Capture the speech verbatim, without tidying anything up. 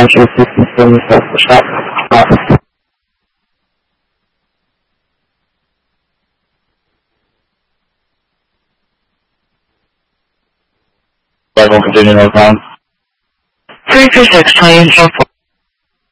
financial assistance from yourself for shop. Uh, I won't continue no time. three three six, try and